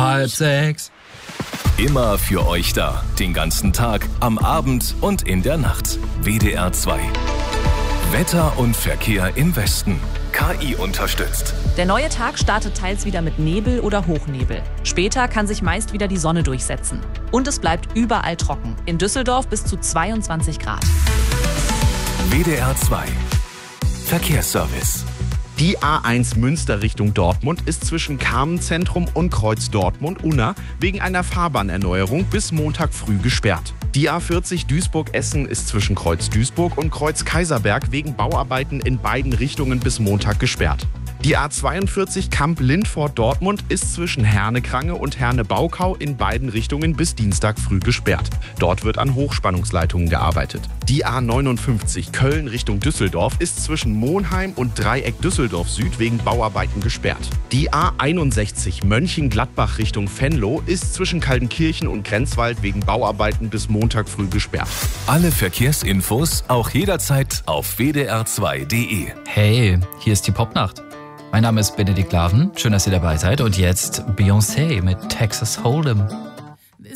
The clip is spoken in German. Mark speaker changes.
Speaker 1: 5:30.
Speaker 2: Immer für euch da. Den ganzen Tag, am Abend und in der Nacht. WDR 2. Wetter und Verkehr im Westen. KI unterstützt.
Speaker 3: Der neue Tag startet teils wieder mit Nebel oder Hochnebel. Später kann sich meist wieder die Sonne durchsetzen. Und es bleibt überall trocken. In Düsseldorf bis zu 22 Grad.
Speaker 2: WDR 2. Verkehrsservice.
Speaker 4: Die A1 Münster Richtung Dortmund ist zwischen Carmenzentrum und Kreuz Dortmund-Unna wegen einer Fahrbahnerneuerung bis Montag früh gesperrt. Die A40 Duisburg-Essen ist zwischen Kreuz Duisburg und Kreuz Kaiserberg wegen Bauarbeiten in beiden Richtungen bis Montag gesperrt. Die A42 Kamp-Lindfort-Dortmund ist zwischen Herne-Krange und Herne-Baukau in beiden Richtungen bis Dienstag früh gesperrt. Dort wird an Hochspannungsleitungen gearbeitet. Die A59 Köln Richtung Düsseldorf ist zwischen Monheim und Dreieck Düsseldorf Süd wegen Bauarbeiten gesperrt. Die A61 Mönchengladbach Richtung Venlo ist zwischen Kaltenkirchen und Grenzwald wegen Bauarbeiten bis Montag früh gesperrt.
Speaker 2: Alle Verkehrsinfos auch jederzeit auf wdr2.de.
Speaker 1: Hey, hier ist die Popnacht. Mein Name ist Benedikt Laven. Schön, dass ihr dabei seid. Und jetzt Beyoncé mit Texas Hold'em.